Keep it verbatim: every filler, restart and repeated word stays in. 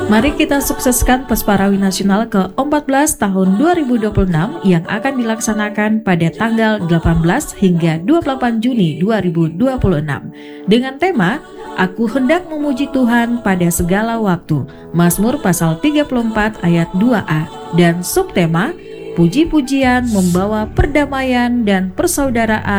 Mari kita sukseskan Pesparawi Nasional ke empat belas tahun dua ribu dua puluh enam yang akan dilaksanakan pada tanggal delapan belas hingga dua puluh delapan Juni dua ribu dua puluh enam dengan tema Aku hendak memuji Tuhan pada segala waktu, Mazmur pasal tiga puluh empat ayat dua a, dan subtema Puji-pujian membawa perdamaian dan persaudaraan